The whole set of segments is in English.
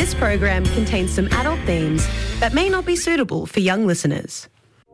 This program contains some adult themes that may not be suitable for young listeners.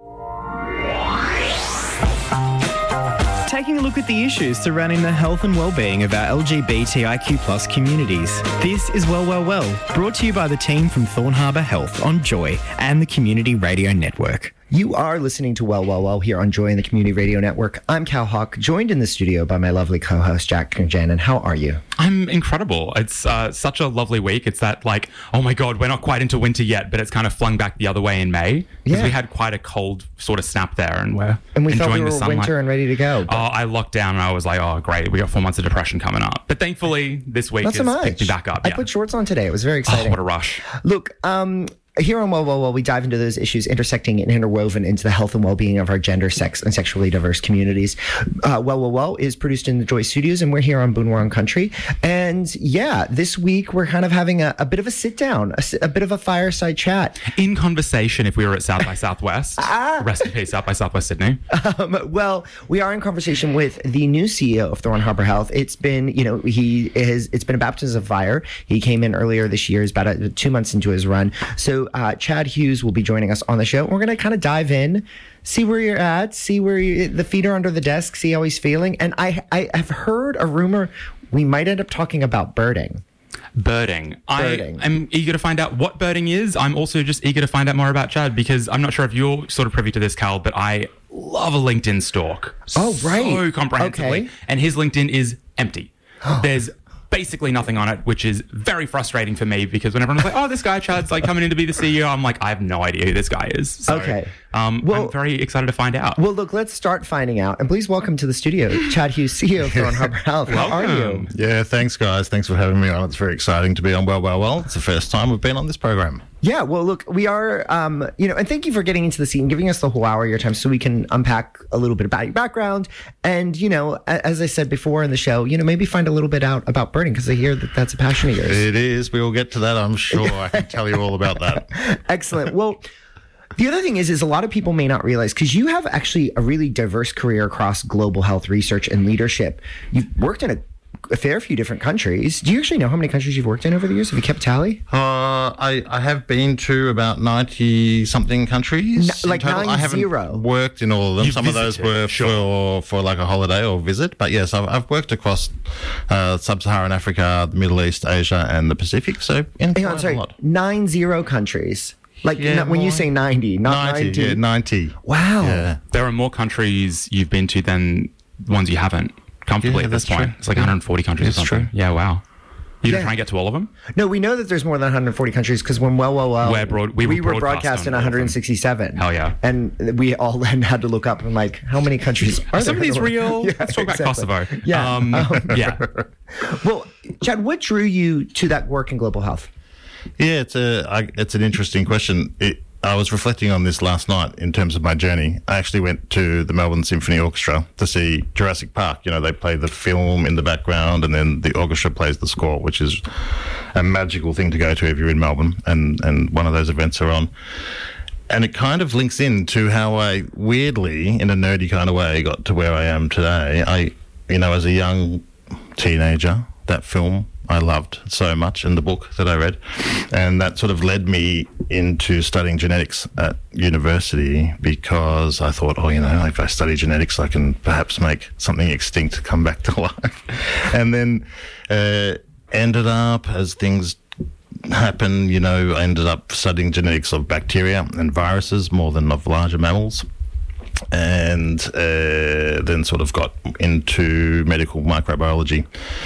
Taking a look at the issues surrounding the health and well-being of our LGBTIQ+ communities. This is Well, brought to you by the team from Thorn Harbour Health on Joy and the Community Radio Network. You are listening to Well here on Joy and the Community Radio Network. I'm Cal Hawk, joined in the studio by my lovely co-host, Jack Conjanin. How are you? I'm incredible. It's such a lovely week. It's that oh my God, we're not quite into winter yet, but it's kind of flung back the other way in May. Because we had quite a cold sort of snap there and we're we enjoying thought we were the sunlight. Winter and ready to go. Oh, I locked down and I was like, oh, great. We got 4 months of depression coming up. But thankfully, this week has picked me back up. I put shorts on today. It was very exciting. Oh, what a rush. Look, here on Well, we dive into those issues intersecting and interwoven into the health and well-being of our gender, sex, and sexually diverse communities. Well is produced in the Joy Studios, and we're here on Boon Wurrung Country. And yeah, this week we're kind of having a bit of a sit-down, a bit of a fireside chat. In conversation, if we were at South by Southwest, rest in peace, South by Southwest Sydney. Well, we are in conversation with the new CEO of Thorn Harbour Health. It's been, it's been a baptism of fire. He came in earlier this year. He's about 2 months into his run. So Chad Hughes will be joining us on the show. We're going to kind of dive in, see where you're at, see where the feet are under the desk, see how he's feeling. And I have heard a rumor we might end up talking about birding. Birding. I'm eager to find out what birding is. I'm also just eager to find out more about Chad because I'm not sure if you're sort of privy to this, Cal, but I love a LinkedIn stalk. Oh, right. So comprehensively. Okay. And his LinkedIn is empty. There's basically nothing on it, which is very frustrating for me because when everyone's like, oh, this guy Chad's coming in to be the CEO, I'm like, I have no idea who this guy is. So, okay. I'm very excited to find out. Well, look, let's start finding out. And please welcome to the studio, Chad Hughes, CEO of Thorn Harbour Health. How are you? Yeah, thanks, guys. Thanks for having me on. It's very exciting to be on Well. It's the first time we've been on this program. Yeah, well, look, we are, and thank you for getting into the seat and giving us the whole hour of your time so we can unpack a little bit about your background. And, as I said before in the show, maybe find a little bit out about birding because I hear that that's a passion of yours. It is. We will get to that, I'm sure. I can tell you all about that. Excellent. Well, the other thing is a lot of people may not realize, because you have actually a really diverse career across global health research and leadership. You've worked in a fair few different countries. Do you actually know how many countries you've worked in over the years? Have you kept tally? I have been to about 90-something countries. Like 90? I haven't worked in all of them. Some of those were for like a holiday or visit. But yes, I've worked across Sub-Saharan Africa, the Middle East, Asia, and the Pacific. So a lot. 90 countries. When you say 90, not 90. Yeah, 90. Wow. Yeah. There are more countries you've been to than ones you haven't. Comfortably at this point. True. It's like 140 countries or something. True. Yeah, wow. You didn't try and get to all of them? No, we know that there's more than 140 countries because when we were broadcast in 167. Hell yeah. And we all then had to look up and how many countries are there? Some of these real? Yeah, let's talk about Kosovo. Yeah. Yeah. Well, Chad, what drew you to that work in global health? Yeah, it's an interesting question. I was reflecting on this last night in terms of my journey. I actually went to the Melbourne Symphony Orchestra to see Jurassic Park. They play the film in the background and then the orchestra plays the score, which is a magical thing to go to if you're in Melbourne and one of those events are on. And it kind of links into how I weirdly, in a nerdy kind of way, got to where I am today. As a young teenager, that film I loved so much, in the book that I read, and that sort of led me into studying genetics at university because I thought, if I study genetics, I can perhaps make something extinct come back to life. And then ended up, as things happen, I ended up studying genetics of bacteria and viruses more than of larger mammals. And then sort of got into medical microbiology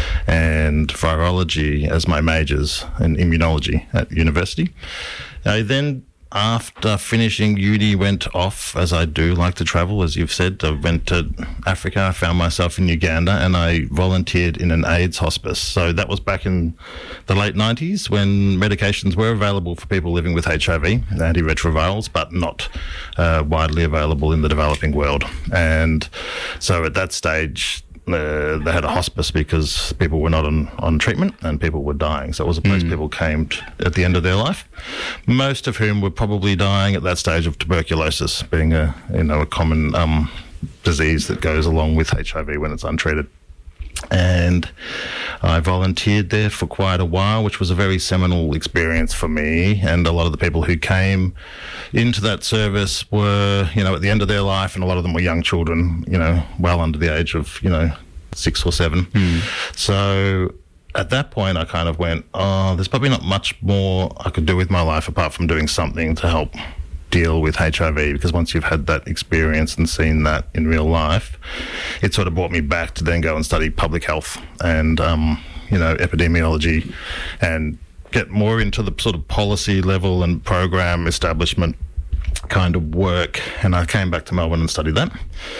and virology as my majors and immunology at university. I then, after finishing uni, went off, as I do like to travel, as you've said. I went to Africa, I found myself in Uganda, and I volunteered in an AIDS hospice. So that was back in the late 90s when medications were available for people living with HIV, antiretrovirals, but not widely available in the developing world. And so at that stage, they had a hospice because people were not on treatment and people were dying. So it was a place people came at the end of their life, most of whom were probably dying at that stage of tuberculosis, being a common disease that goes along with HIV when it's untreated. And I volunteered there for quite a while, which was a very seminal experience for me. And a lot of the people who came into that service were, at the end of their life, and a lot of them were young children, well under the age of, 6 or 7. So at that point, I kind of went, there's probably not much more I could do with my life apart from doing something to help deal with HIV, because once you've had that experience and seen that in real life, it sort of brought me back to then go and study public health and epidemiology, and get more into the sort of policy level and program establishment kind of work. And I came back to Melbourne and studied that,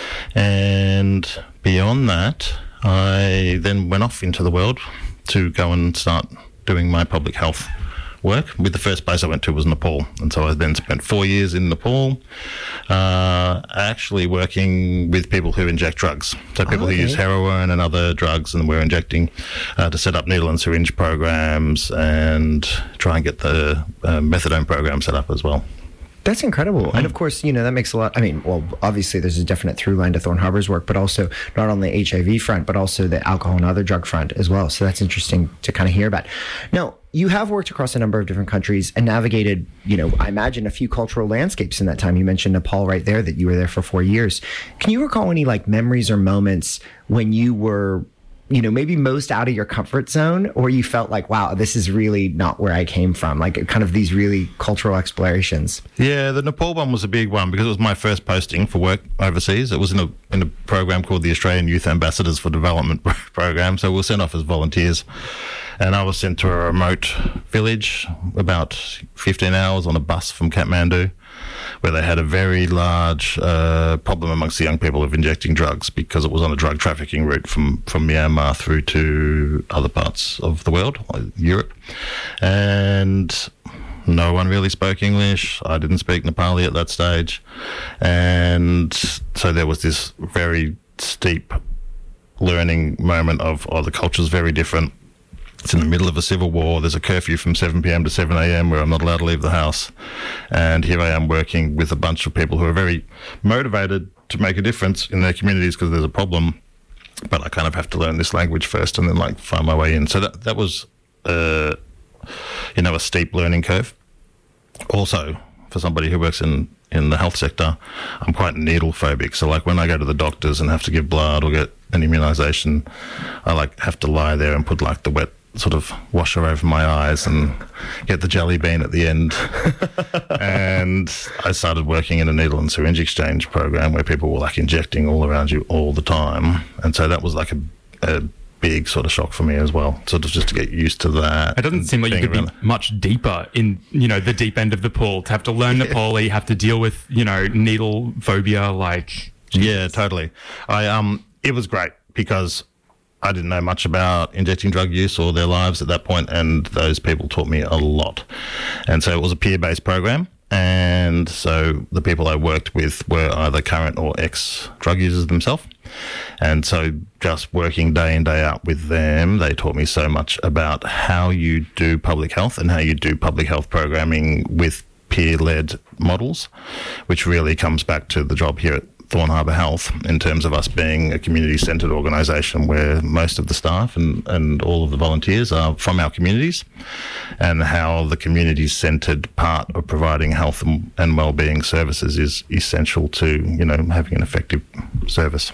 and beyond that I then went off into the world to go and start doing my public health work. With the first place I went to was Nepal, and so I then spent 4 years in Nepal, actually working with people who inject drugs. So people who use heroin and other drugs, and we're injecting to set up needle and syringe programs and try and get the methadone program set up as well. That's incredible. And of course, that makes a lot. Obviously there's a definite through line to Thorn Harbor's work, but also not on the HIV front, but also the alcohol and other drug front as well. So that's interesting to kind of hear about. Now, you have worked across a number of different countries and navigated, I imagine, a few cultural landscapes in that time. You mentioned Nepal right there, that you were there for 4 years. Can you recall any memories or moments when you were, maybe most out of your comfort zone, or you felt like, wow, this is really not where I came from, kind of these really cultural explorations? Yeah, the Nepal one was a big one because it was my first posting for work overseas. It was in a program called the Australian Youth Ambassadors for Development program. So we were sent off as volunteers, and I was sent to a remote village about 15 hours on a bus from Kathmandu, where they had a very large problem amongst the young people of injecting drugs, because it was on a drug trafficking route from Myanmar through to other parts of the world, like Europe. And no one really spoke English. I didn't speak Nepali at that stage. And so there was this very steep learning moment of, the culture's very different. It's in the middle of a civil war. There's a curfew from 7 p.m. to 7 a.m. where I'm not allowed to leave the house. And here I am working with a bunch of people who are very motivated to make a difference in their communities because there's a problem. But I kind of have to learn this language first and then find my way in. So that was, a steep learning curve. Also, for somebody who works in the health sector, I'm quite needle phobic. So when I go to the doctors and have to give blood or get an immunisation, I have to lie there and put the wet sort of washer over my eyes and get the jelly bean at the end. And I started working in a needle and syringe exchange program where people were injecting all around you all the time. And so that was a big sort of shock for me as well, sort of just to get used to that. It doesn't seem like you could be much deeper in, the deep end of the pool, to have to learn Nepali, have to deal with, needle phobia, Yeah, totally. It was great because I didn't know much about injecting drug use or their lives at that point, and those people taught me a lot. And so it was a peer-based program, and so the people I worked with were either current or ex-drug users themselves. And so just working day in, day out with them, they taught me so much about how you do public health and how you do public health programming with peer-led models, which really comes back to the job here at Thorn Harbour Health in terms of us being a community-centred organisation where most of the staff and all of the volunteers are from our communities, and how the community-centred part of providing health and wellbeing services is essential to, having an effective service.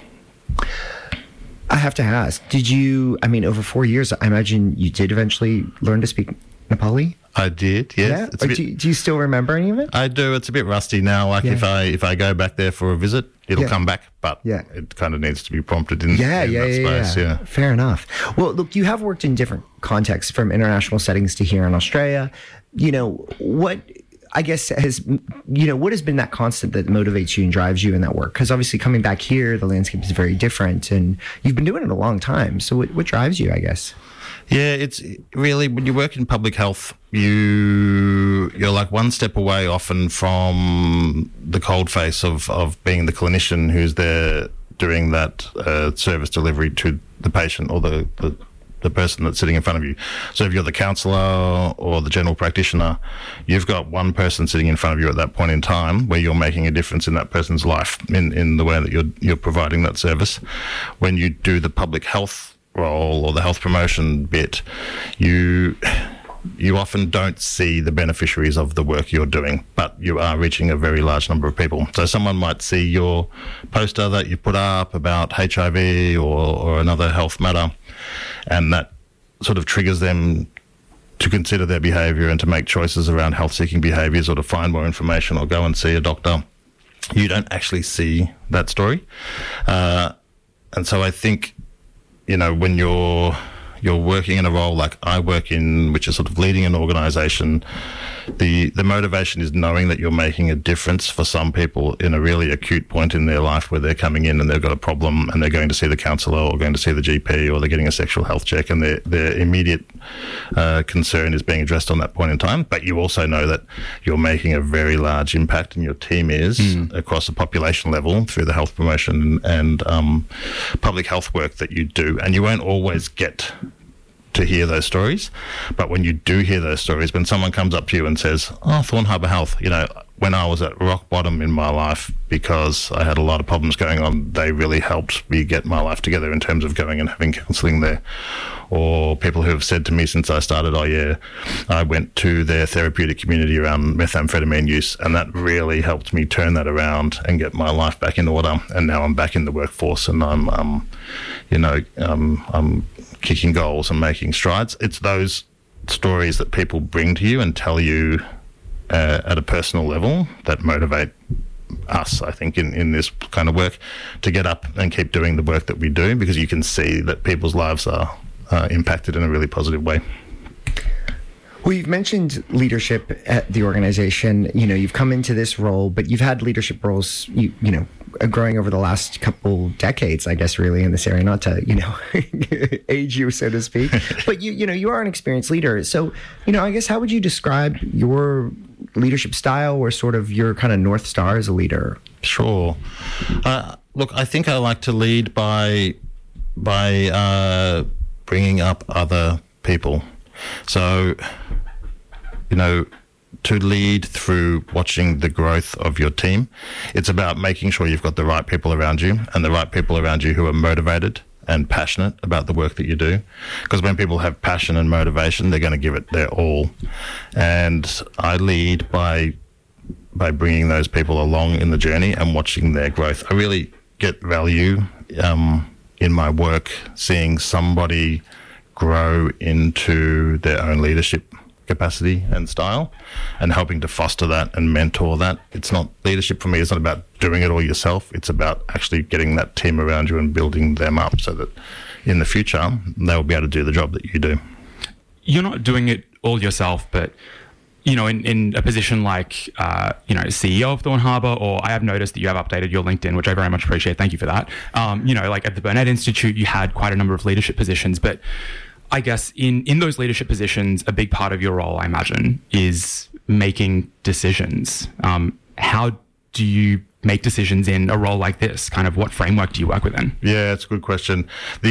I have to ask, over 4 years, I imagine you did eventually learn to speak Nepali? I did, yes. Yeah? Do you still remember any of it? I do. It's a bit rusty now. If I go back there for a visit, it'll come back, but it kind of needs to be prompted in that space. Yeah. Fair enough. Well, look, you have worked in different contexts, from international settings to here in Australia. What I guess what has been that constant that motivates you and drives you in that work? Because obviously coming back here, the landscape is very different, and you've been doing it a long time. So what drives you, I guess? Yeah, it's really, when you work in public health, you're one step away often from the coldface of being the clinician who's there doing that service delivery to the patient or the person that's sitting in front of you. So if you're the counsellor or the general practitioner, you've got one person sitting in front of you at that point in time where you're making a difference in that person's life in the way that you're providing that service. When you do the public health role or the health promotion bit, you often don't see the beneficiaries of the work you're doing, but you are reaching a very large number of people. So someone might see your poster that you put up about HIV or another health matter, and that sort of triggers them to consider their behaviour and to make choices around health-seeking behaviours or to find more information or go and see a doctor. You don't actually see that story. And so I think, when you're working in a role like I work in, which is sort of leading an organisation, the motivation is knowing that you're making a difference for some people in a really acute point in their life where they're coming in and they've got a problem and they're going to see the counsellor or going to see the GP or they're getting a sexual health check, and their immediate concern is being addressed on that point in time. But you also know that you're making a very large impact, and your team is across a population level through the health promotion and public health work that you do. And you won't always get to hear those stories, but when you do hear those stories, when someone comes up to you and says, Thorn Harbour Health, when I was at rock bottom in my life because I had a lot of problems going on, they really helped me get my life together in terms of going and having counselling there. Or people who have said to me since I started, I went to their therapeutic community around methamphetamine use, and that really helped me turn that around and get my life back in order. And now I'm back in the workforce, and I'm kicking goals and making strides. It's those stories that people bring to you and tell you at a personal level that motivate us, I think, in this kind of work to get up and keep doing the work that we do, because you can see that people's lives are impacted in a really positive way. Well, you've mentioned leadership at the organization. You've come into this role, but you've had leadership roles, growing over the last couple decades, I guess, really, in this area, not to, age you, so to speak. But you are an experienced leader. So, I guess, how would you describe your leadership style or sort of your kind of North Star as a leader? Sure. Look, I think I like to lead by bringing up other people. So, to lead through watching the growth of your team, it's about making sure you've got the right people around you, and the right people around you who are motivated and passionate about the work that you do. Because when people have passion and motivation, they're going to give it their all. And I lead by bringing those people along in the journey and watching their growth. I really get value in my work seeing somebody grow into their own leadership capacity and style, and helping to foster that and mentor that. It's not leadership for me. It's not about doing it all yourself. It's about actually getting that team around you and building them up so that in the future they'll be able to do the job that you do. You're not doing it all yourself, but in a position like CEO of Thorn Harbour, or I have noticed that you have updated your LinkedIn, which I very much appreciate. Thank you for that. Like at the Burnett Institute, you had quite a number of leadership positions, but I guess in those leadership positions, a big part of your role, I imagine, is making decisions. How do you make decisions in a role like this? Kind of what framework do you work within? Yeah, it's a good question.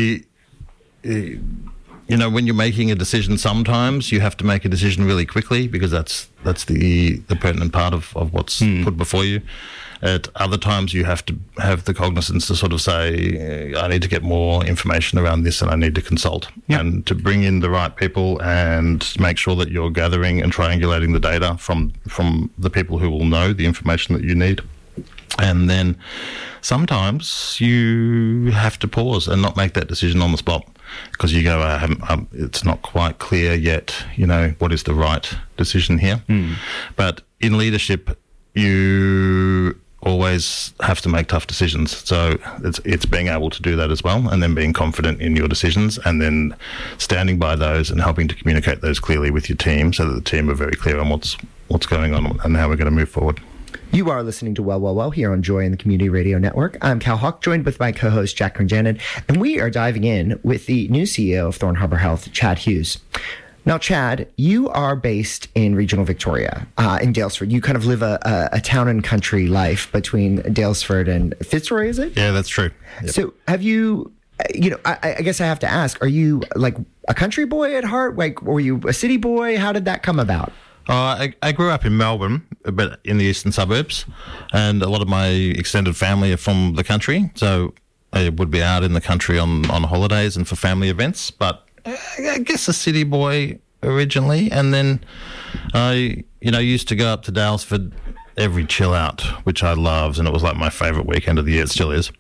When you're making a decision, sometimes you have to make a decision really quickly because that's the pertinent part of what's put before you. At other times, you have to have the cognizance to sort of say, I need to get more information around this and I need to consult. Yep. And to bring in the right people and make sure that you're gathering and triangulating the data from the people who will know the information that you need. And then sometimes you have to pause and not make that decision on the spot because you go, it's not quite clear yet, what is the right decision here. But in leadership, you always have to make tough decisions. So it's being able to do that as well, and then being confident in your decisions, and then standing by those and helping to communicate those clearly with your team so that the team are very clear on what's going on and how we're going to move forward. You are listening to Well here on Joy and the Community Radio Network. I'm Cal Hawk, joined with my co-host Jack Crenjanin, and we are diving in with the new CEO of Thorn Harbour Health, Chad Hughes. Now, Chad, you are based in regional Victoria, in Daylesford. You kind of live a town and country life between Daylesford and Fitzroy, is it? Yeah, that's true. Yep. So have you, I guess I have to ask, are you like a country boy at heart? Like, were you a city boy? How did that come about? I grew up in Melbourne, but in the eastern suburbs, and a lot of my extended family are from the country. So I would be out in the country on holidays and for family events, but I guess a city boy originally. And then I, used to go up to Daylesford every chill out, which I loved, and it was like my favourite weekend of the year. It still is.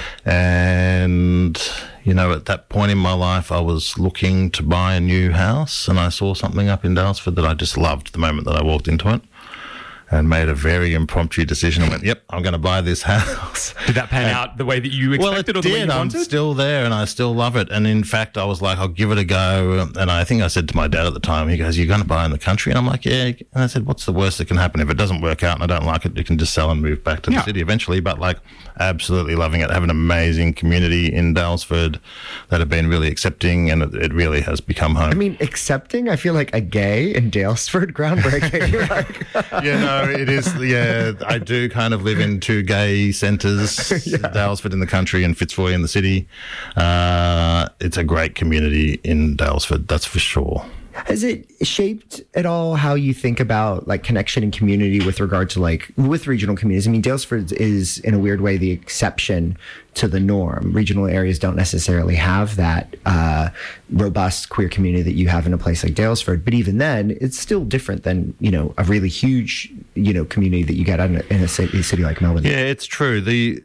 And, at that point in my life, I was looking to buy a new house, and I saw something up in Daylesford that I just loved the moment that I walked into it, and made a very impromptu decision and went, yep, I'm going to buy this house. Did that pan out the way that you expected or the way you wanted? I'm still there and I still love it. And in fact, I was like, I'll give it a go. And I think I said to my dad at the time, he goes, you're going to buy in the country? And I'm like, yeah. And I said, what's the worst that can happen? If it doesn't work out and I don't like it, you can just sell and move back to the city eventually. But absolutely loving it. Have an amazing community in Daylesford that have been really accepting, and it really has become home. I mean, accepting? I feel like a gay in Daylesford, groundbreaking. It is. Yeah, I do kind of live in two gay centres, Daylesford in the country and Fitzroy in the city. It's a great community in Daylesford, that's for sure. Has it shaped at all how you think about connection and community with regard to with regional communities? I mean, Daylesford is in a weird way the exception to the norm. Regional areas don't necessarily have that robust queer community that you have in a place like Daylesford. But even then, it's still different than a really huge community that you get in a city like Melbourne. Yeah, it's true.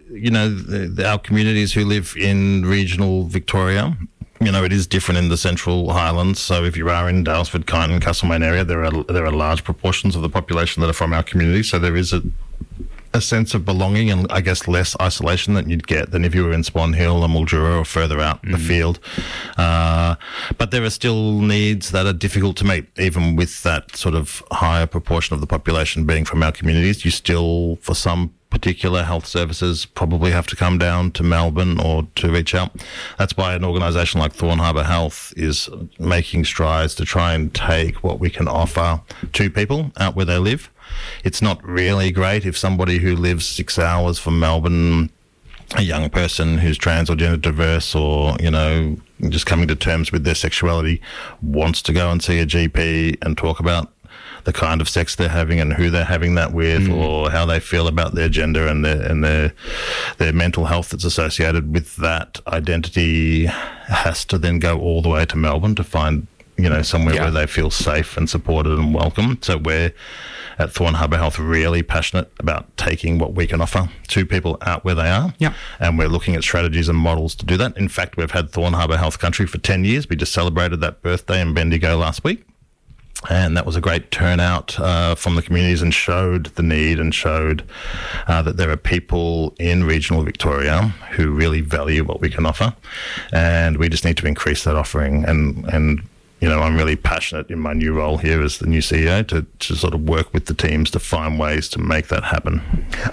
Our communities who live in regional Victoria. It is different in the Central Highlands. So if you are in Daylesford, Kyneton, Castlemaine area, there are large proportions of the population that are from our community. So there is a sense of belonging and I guess less isolation that you'd get than if you were in Swan Hill or Mildura or further out the field. But there are still needs that are difficult to meet, even with that sort of higher proportion of the population being from our communities. You still, for some particular health services, probably have to come down to Melbourne or to reach out. That's why an organisation like Thorn Harbour Health is making strides to try and take what we can offer to people out where they live. It's not really great if somebody who lives 6 hours from Melbourne, a young person who's trans or gender diverse or, just coming to terms with their sexuality, wants to go and see a GP and talk about the kind of sex they're having and who they're having that with, or how they feel about their gender and their mental health that's associated with that identity, has to then go all the way to Melbourne to find somewhere where they feel safe and supported and welcome. So we're at Thorn Harbour Health really passionate about taking what we can offer to people out where they are. Yeah. And we're looking at strategies and models to do that. In fact, we've had Thorn Harbour Health Country for 10 years. We just celebrated that birthday in Bendigo last week. And that was a great turnout from the communities and showed the need and showed that there are people in regional Victoria who really value what we can offer. And we just need to increase that offering. And I'm really passionate in my new role here as the new CEO to sort of work with the teams to find ways to make that happen.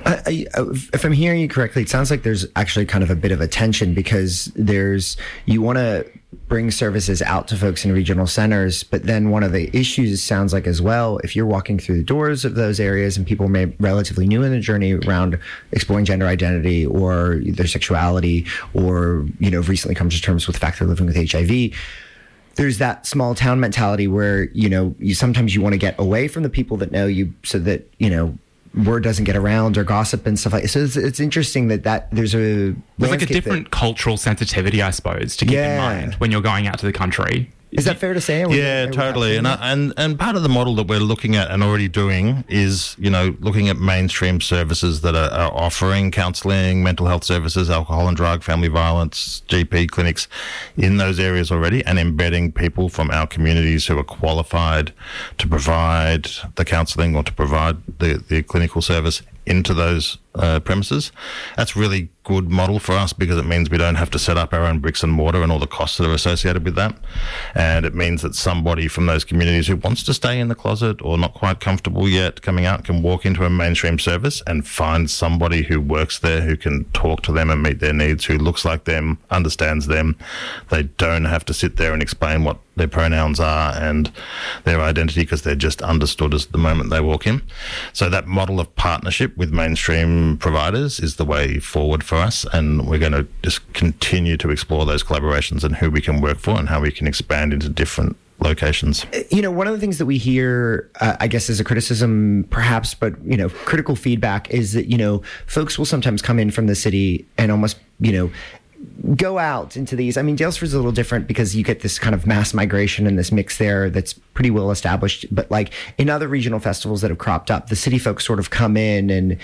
If I'm hearing you correctly, it sounds like there's actually kind of a bit of a tension because you want to bring services out to folks in regional centers, but then one of the issues sounds like as well, if you're walking through the doors of those areas and people may be relatively new in the journey around exploring gender identity or their sexuality or, recently come to terms with the fact they're living with HIV, there's that small town mentality where, you sometimes you want to get away from the people that know you so that, word doesn't get around or gossip and stuff like that. So it's interesting that there's a different cultural sensitivity, I suppose, to keep in mind when you're going out to the country. Is that fair to say? Yeah, totally. And part of the model that we're looking at and already doing is, looking at mainstream services that are offering counselling, mental health services, alcohol and drug, family violence, GP clinics in those areas already, and embedding people from our communities who are qualified to provide the counselling or to provide the clinical service into those premises. That's really good model for us because it means we don't have to set up our own bricks and mortar and all the costs that are associated with that. And it means that somebody from those communities who wants to stay in the closet or not quite comfortable yet coming out can walk into a mainstream service and find somebody who works there who can talk to them and meet their needs, who looks like them, understands them. They don't have to sit there and explain what their pronouns are and their identity because they're just understood as the moment they walk in. So that model of partnership with mainstream providers is the way forward for us, and we're going to just continue to explore those collaborations and who we can work for and how we can expand into different locations. One of the things that we hear, I guess, as a criticism, perhaps, but, critical feedback is that, folks will sometimes come in from the city and almost, go out into these. I mean, Daylesford's a little different because you get this kind of mass migration and this mix there that's pretty well established. But like in other regional festivals that have cropped up, the city folks sort of come in and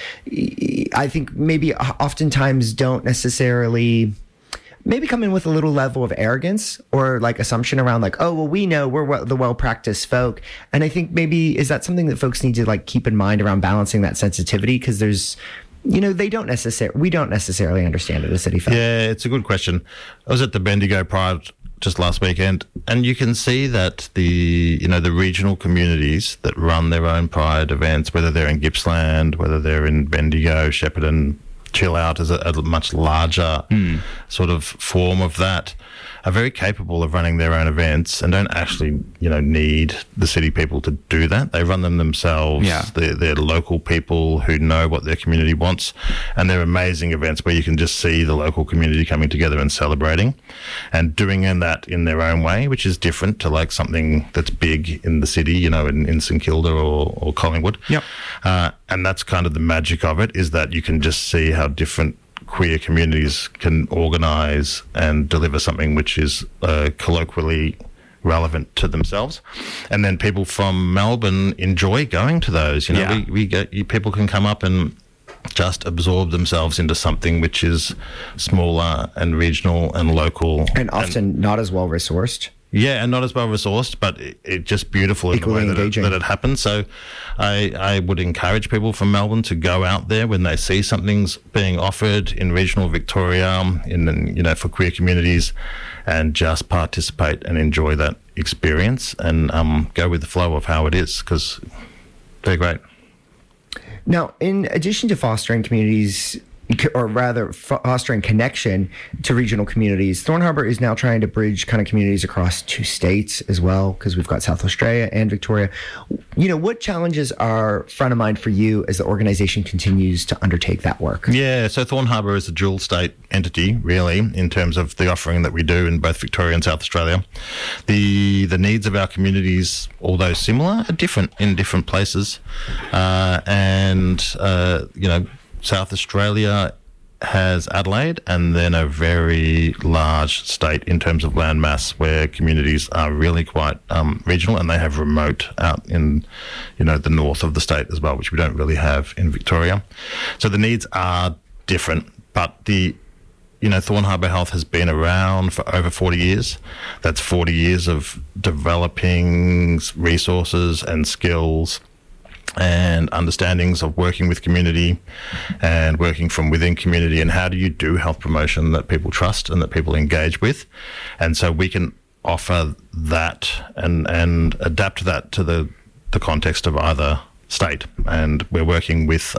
I think maybe oftentimes don't necessarily maybe come in with a little level of arrogance or like assumption around like, oh, well, we know we're the well-practiced folk. And I think maybe is that something that folks need to like keep in mind around balancing that sensitivity? Because there's, we don't necessarily understand it as city folk. Yeah, it's a good question. I was at the Bendigo Pride just last weekend, and you can see that the regional communities that run their own Pride events, whether they're in Gippsland, whether they're in Bendigo, Shepparton, Chill Out is a much larger sort of form of that, are very capable of running their own events and don't actually, need the city people to do that. They run them themselves. Yeah. They're local people who know what their community wants, and they're amazing events where you can just see the local community coming together and celebrating and doing that in their own way, which is different to like something that's big in the city, in St Kilda or Collingwood. Yep. And that's kind of the magic of it, is that you can just see how different queer communities can organise and deliver something which is colloquially relevant to themselves, and then people from Melbourne enjoy going to those. We get people can come up and just absorb themselves into something which is smaller and regional and local, and often not as well resourced. Yeah, and not as well resourced, but it just beautiful in equally the way that it happens. So I would encourage people from Melbourne to go out there when they see something's being offered in regional Victoria, for queer communities, and just participate and enjoy that experience and go with the flow of how it is, because they're great. Now, in addition to fostering communities, or rather fostering connection to regional communities, Thorn Harbour is now trying to bridge kind of communities across 2 states as well, because we've got South Australia and Victoria. What challenges are front of mind for you as the organization continues to undertake that work? Yeah, so Thorn Harbour is a dual state entity, really, in terms of the offering that we do in both Victoria and South Australia. The needs of our communities, although similar, are different in different places. South Australia has Adelaide, and then a very large state in terms of land mass where communities are really quite regional, and they have remote out in, the north of the state as well, which we don't really have in Victoria. So the needs are different, but Thorn Harbour Health has been around for over 40 years. That's 40 years of developing resources and skills and understandings of working with community and working from within community, and how do you do health promotion that people trust and that people engage with. And so we can offer that and adapt that to the context of either state. And we're working with,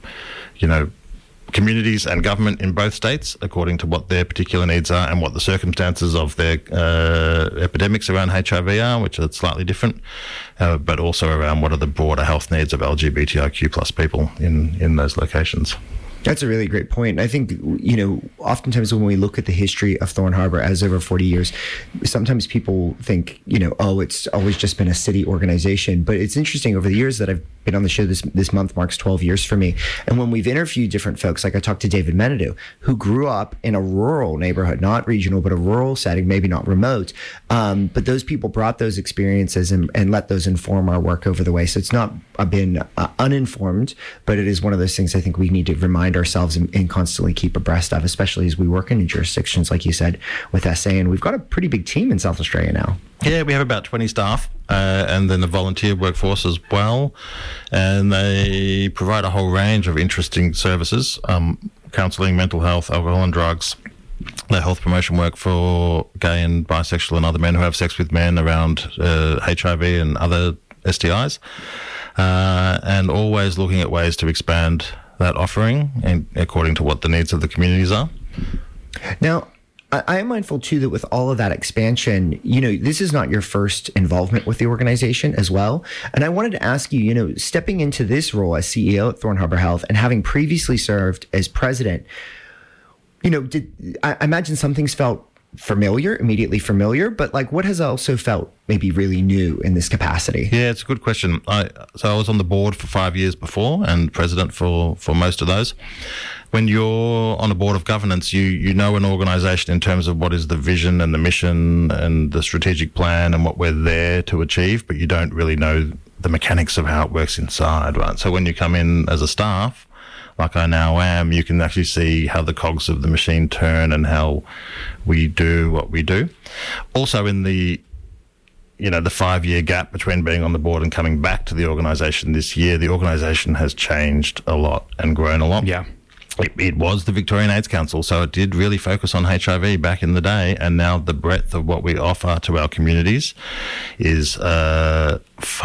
communities and government in both states according to what their particular needs are and what the circumstances of their epidemics around HIV are, which are slightly different, but also around what are the broader health needs of LGBTIQ plus people in those locations. That's a really great point. I think, oftentimes when we look at the history of Thorn Harbour as over 40 years, sometimes people think, it's always just been a city organization. But it's interesting, over the years that I've been on the show, this month marks 12 years for me. And when we've interviewed different folks, like I talked to David Menadue, who grew up in a rural neighborhood, not regional, but a rural setting, maybe not remote. But those people brought those experiences and let those inform our work over the way. So it's not been uninformed, but it is one of those things I think we need to remind ourselves and constantly keep abreast of, especially as we work in jurisdictions, like you said, with SA. And we've got a pretty big team in South Australia now. Yeah, we have about 20 staff, and then the volunteer workforce as well. And they provide a whole range of interesting services, counselling, mental health, alcohol and drugs, the health promotion work for gay and bisexual and other men who have sex with men around HIV and other STIs, and always looking at ways to expand that offering and according to what the needs of the communities are. Now, I am mindful too that with all of that expansion, this is not your first involvement with the organization as well. And I wanted to ask you, stepping into this role as CEO at Thorn Harbour Health and having previously served as president, I imagine some things felt immediately familiar, but like what has also felt maybe really new in this capacity? Yeah, it's a good question. So I was on the board for 5 years before and president for most of those. When you're on a board of governance, you know an organisation in terms of what is the vision and the mission and the strategic plan and what we're there to achieve, but you don't really know the mechanics of how it works inside, right? So when you come in as a staff, like I now am, you can actually see how the cogs of the machine turn and how we do what we do. Also in the 5-year gap between being on the board and coming back to the organisation this year, the organisation has changed a lot and grown a lot. Yeah. It was the Victorian AIDS Council, so it did really focus on HIV back in the day, and now the breadth of what we offer to our communities is has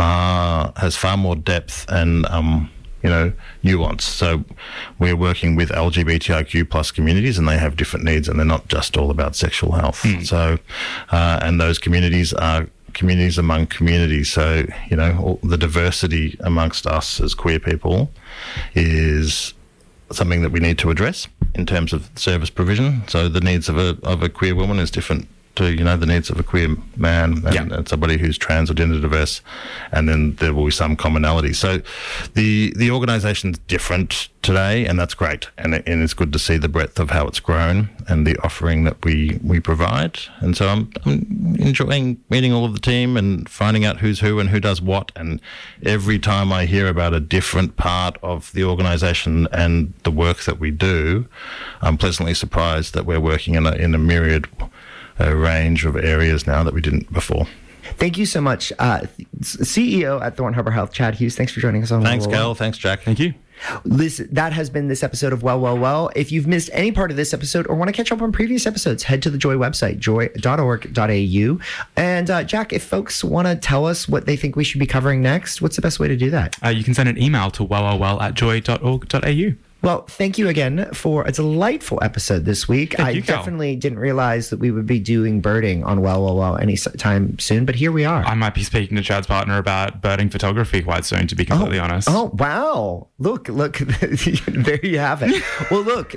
far more depth and nuance. So we're working with LGBTIQ plus communities, and they have different needs, and they're not just all about sexual health. So, and those communities are communities among communities. So, all the diversity amongst us as queer people is something that we need to address in terms of service provision. So the needs of a queer woman is different to the needs of a queer man and somebody who's trans or gender diverse, and then there will be some commonality. So the organisation's different today, and that's great, and it's good to see the breadth of how it's grown and the offering that we provide. And so I'm enjoying meeting all of the team and finding out who's who and who does what, and every time I hear about a different part of the organisation and the work that we do, I'm pleasantly surprised that we're working in a myriad range of areas now that we didn't before. Thank you so much. CEO at Thorne Harbour Health, Chad Hughes, thanks for joining us on Thanks, Well, Well, Gal. Thanks, Jack. Thank you. That has been this episode of Well, Well, Well. If you've missed any part of this episode or want to catch up on previous episodes, head to the Joy website, joy.org.au. And Jack, if folks want to tell us what they think we should be covering next, what's the best way to do that? You can send an email to wellwellwell@joy.org.au. Well, thank you again for a delightful episode this week. I you, Cal. definitely didn't realize that we would be doing birding on Well, Well, Well anytime soon, but here we are. I might be speaking to Chad's partner about birding photography quite soon, to be completely honest. Oh, wow. Look, there you have it. Well, look,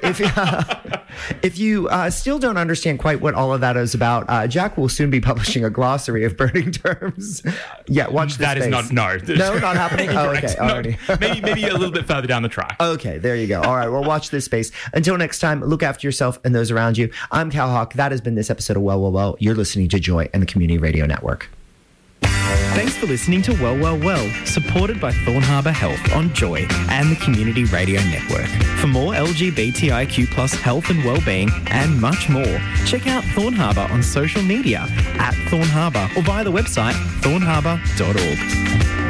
if you still don't understand quite what all of that is about, Jack will soon be publishing a glossary of birding terms. Yeah, watch this That is space. not happening. Oh, okay, Incorrect. already. No, maybe a little bit further down the track. Okay, there you go. All right, well, watch this space. Until next time, look after yourself and those around you. I'm Cal Hawk. That has been this episode of Well, Well, Well. You're listening to Joy and the Community Radio Network. Thanks for listening to Well, Well, Well, supported by Thorne Harbour Health on Joy and the Community Radio Network. For more LGBTIQ plus health and wellbeing and much more, check out Thorne Harbour on social media @Thorne Harbour or via the website thorneharbour.org.